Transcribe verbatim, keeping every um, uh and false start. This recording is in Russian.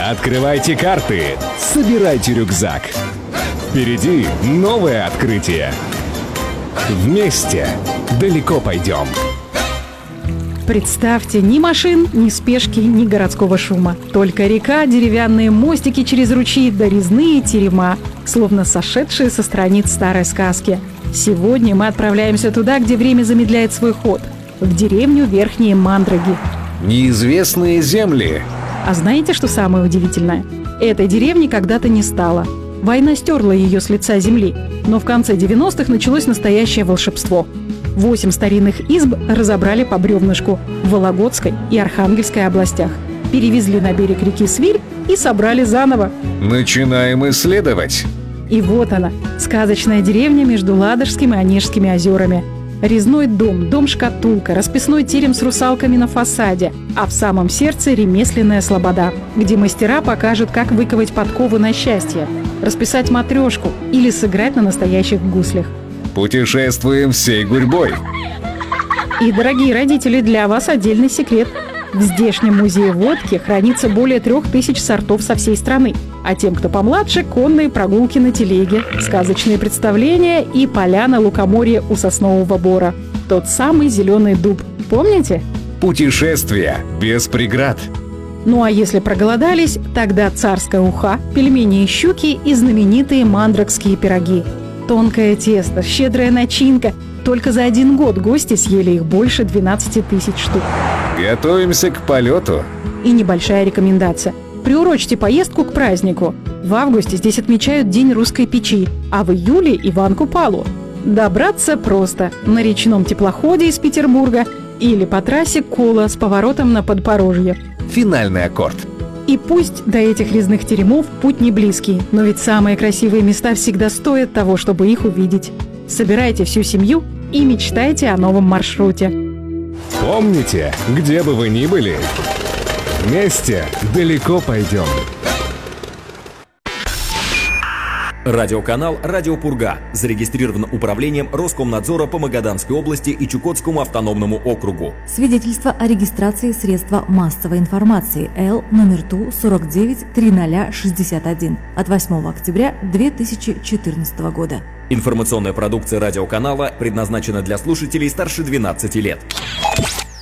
Открывайте карты, собирайте рюкзак. Впереди новое открытие. Вместе далеко пойдем. Представьте, ни машин, ни спешки, ни городского шума. Только река, деревянные мостики через ручьи, да резные терема, словно сошедшие со страниц старой сказки. Сегодня мы отправляемся туда, где время замедляет свой ход. В деревню Верхние Мандраги. Неизвестные земли. А знаете, что самое удивительное? Этой деревни когда-то не стало. Война стерла ее с лица земли. Но в конце девяностых началось настоящее волшебство. Восемь старинных изб разобрали по бревнышку в Вологодской и Архангельской областях. Перевезли на берег реки Свирь и собрали заново. Начинаем исследовать. И вот она, сказочная деревня между Ладожским и Онежскими озерами. Резной дом, дом-шкатулка, расписной терем с русалками на фасаде, а в самом сердце ремесленная слобода, где мастера покажут, как выковать подковы на счастье, расписать матрешку или сыграть на настоящих гуслях. Путешествуем всей гурьбой. И, дорогие родители, для вас отдельный секрет. В здешнем музее водки хранится более трех тысяч сортов со всей страны. А тем, кто помладше, конные прогулки на телеге, сказочные представления и поляна лукоморья у Соснового Бора. Тот самый зеленый дуб. Помните? Путешествия без преград. Ну а если проголодались, тогда царская уха, пельмени и щуки и знаменитые мандрагские пироги. Тонкое тесто, щедрая начинка. Только за один год гости съели их больше двенадцати тысяч штук. Готовимся к полету. И небольшая рекомендация. Приурочьте поездку к празднику. В августе здесь отмечают День русской печи, а в июле – Иван Купалу. Добраться просто. На речном теплоходе из Петербурга или по трассе Кола с поворотом на Подпорожье. Финальный аккорд. И пусть до этих резных теремов путь не близкий, но ведь самые красивые места всегда стоят того, чтобы их увидеть. Собирайте всю семью и мечтайте о новом маршруте. Помните, где бы вы ни были, вместе далеко пойдем. Радиоканал «Радио Пурга» зарегистрирован управлением Роскомнадзора по Магаданской области и Чукотскому автономному округу. Свидетельство о регистрации средства массовой информации Л номер Ту сорок девять триста шестьдесят один от восьмого октября две тысячи четырнадцатого года. Информационная продукция радиоканала предназначена для слушателей старше двенадцати лет.